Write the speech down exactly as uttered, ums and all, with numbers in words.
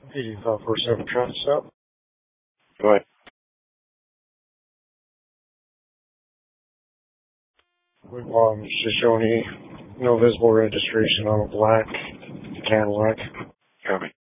eighty-five forty-seven traffic stop. Go ahead. Um, it's just showing you no visible registration on a black Cadillac. Copy.